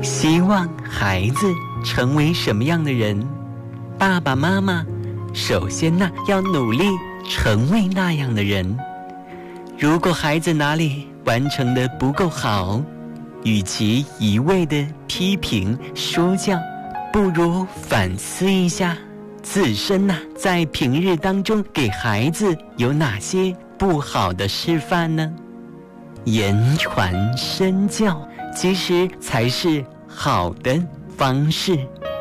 希望孩子成为什么样的人，爸爸妈妈首先要努力成为那样的人。如果孩子哪里完成的不够好，与其一味的批评说教，不如反思一下自身在平日当中给孩子有哪些不好的示范呢？言传身教其实才是好的方式。